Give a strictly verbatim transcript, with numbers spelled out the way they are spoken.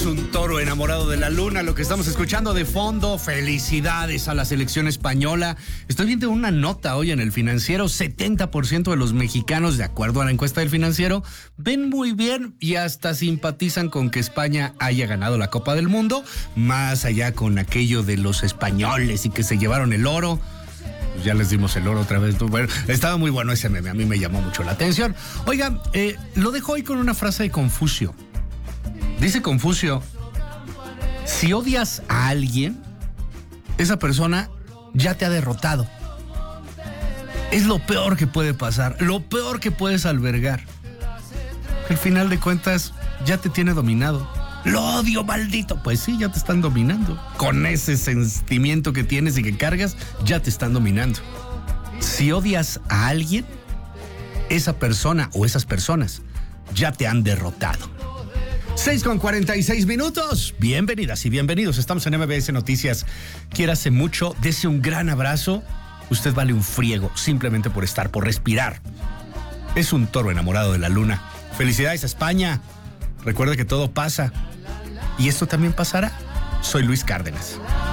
Es un toro enamorado de la luna, lo que estamos escuchando de fondo. Felicidades a la selección española. Estoy viendo una nota hoy en el Financiero. setenta por ciento de los mexicanos, de acuerdo a la encuesta del Financiero, ven muy bien y hasta simpatizan con que España haya ganado la Copa del Mundo. Más allá con aquello de los españoles y que se llevaron el oro. Pues ya les dimos el oro otra vez. Bueno, estaba muy bueno ese meme, a mí me llamó mucho la atención. Oiga, eh, lo dejo hoy con una frase de Confucio. Dice Confucio, si odias a alguien, esa persona ya te ha derrotado. Es lo peor que puede pasar, lo peor que puedes albergar. Al final de cuentas, ya te tiene dominado. Lo odio, maldito. Pues sí, ya te están dominando. Con ese sentimiento que tienes y que cargas, ya te están dominando. Si odias a alguien, esa persona o esas personas ya te han derrotado. seis con cuarenta y seis minutos. Bienvenidas y bienvenidos. Estamos en M B S Noticias. Quiérase mucho, dese un gran abrazo. Usted vale un friego simplemente por estar, por respirar. Es un toro enamorado de la luna. Felicidades a España. Recuerde que todo pasa. Y esto también pasará. Soy Luis Cárdenas.